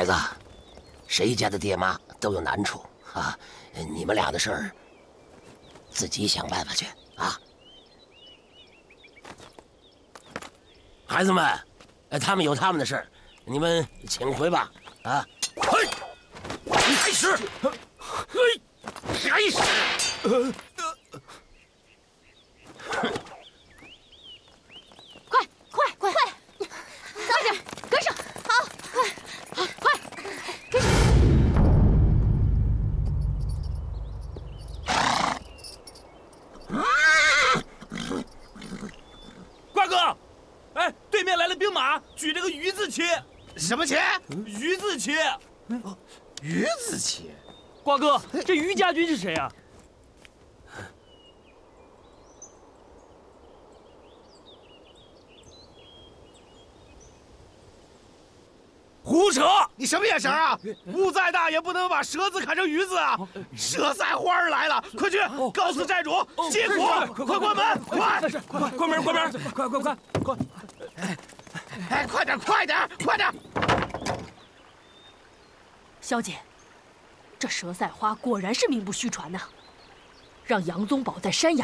孩子，谁家的爹妈都有难处啊，你们俩的事儿自己想办法去啊。孩子们，他们有他们的事儿，你们请回吧。啊，嘿，开始，嘿，开始。 快，早点跟上，好，快，跟上。 瓜哥，哎，对面来了兵马，举着个鱼字旗。 什么旗？ 鱼字旗。 鱼字旗。 瓜哥，这于家军是谁啊？胡扯！ 你什么眼神啊？雾再大也不能把蛇字砍成鱼字啊！蛇赛花儿来了，快去告诉寨主接火，快关门，快！ 快关门，快！ 哎，快点！ 小姐，这蛇赛花果然是名不虚传呐，让杨宗保在山崖